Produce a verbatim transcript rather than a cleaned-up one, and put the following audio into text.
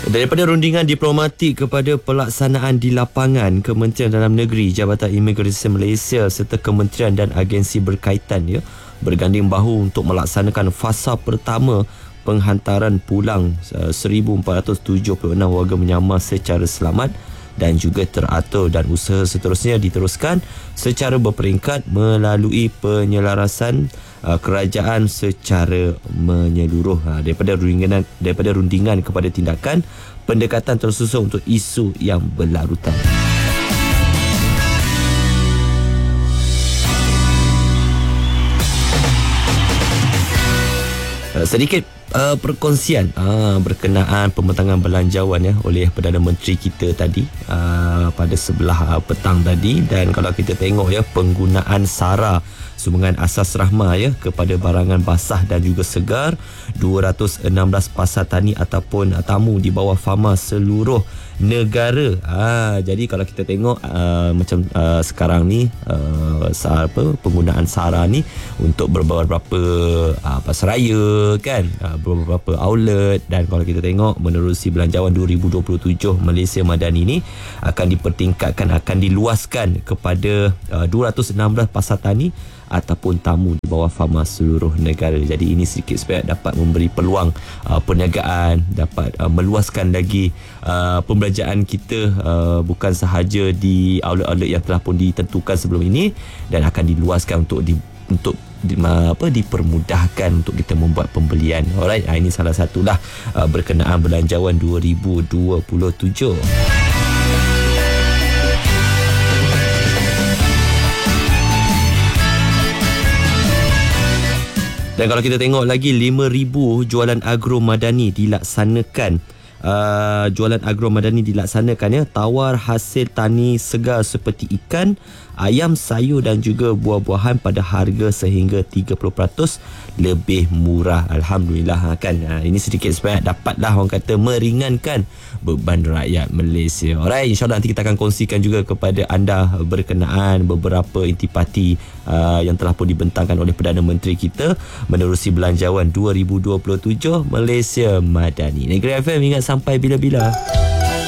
Daripada rundingan diplomatik kepada pelaksanaan di lapangan, Kementerian Dalam Negeri, Jabatan Imigresen Malaysia serta kementerian dan agensi berkaitan ya berganding bahu untuk melaksanakan fasa pertama penghantaran pulang seribu empat ratus tujuh puluh enam warga menyamar secara selamat dan juga teratur, dan usaha seterusnya diteruskan secara berperingkat melalui penyelarasan uh, kerajaan secara menyeluruh. Ha, daripada rundingan daripada rundingan kepada tindakan, pendekatan tersusun untuk isu yang berlarutan. Uh, sedikit Uh, perkongsian uh, berkenaan pembentangan belanjawan ya oleh Perdana Menteri kita tadi uh, pada sebelah uh, petang tadi. Dan kalau kita tengok ya, penggunaan SARA, sumbangan asas rahmah ya kepada barangan basah dan juga segar, dua ratus enam belas pasar tani ataupun uh, tamu di bawah fama seluruh negara. Ha, jadi kalau kita tengok uh, macam uh, sekarang ni uh, apa penggunaan SARA ni untuk beberapa uh, pasaraya kan, uh, beberapa outlet. Dan kalau kita tengok menerusi belanjawan dua ribu dua puluh tujuh Malaysia Madani ni akan dipertingkatkan, akan diluaskan kepada uh, dua ratus enam belas pasar tani ataupun tamu di bawah fama seluruh negara. Jadi ini sedikit supaya dapat memberi peluang uh, perniagaan, dapat uh, meluaskan lagi uh, pembelanjaan kita, uh, bukan sahaja di outlet-outlet yang telah pun ditentukan sebelum ini, dan akan diluaskan untuk di untuk di, apa dipermudahkan untuk kita membuat pembelian. Alright, ha, ini salah satulah uh, berkenaan belanjawan dua ribu dua puluh tujuh. Dan kalau kita tengok lagi, lima ribu jualan agro madani dilaksanakan. Uh, jualan agro madani dilaksanakan ya. Tawar hasil tani segar seperti ikan, ayam, sayur dan juga buah-buahan pada harga sehingga tiga puluh peratus lebih murah. Alhamdulillah kan. Ha, ini sedikit supaya dapatlah orang kata meringankan beban rakyat Malaysia. Alright, insyaAllah nanti kita akan kongsikan juga kepada anda berkenaan beberapa intipati uh, yang telah pun dibentangkan oleh Perdana Menteri kita menerusi belanjawan dua ribu dua puluh tujuh Malaysia Madani. Negeri F M, ingat sampai bila-bila.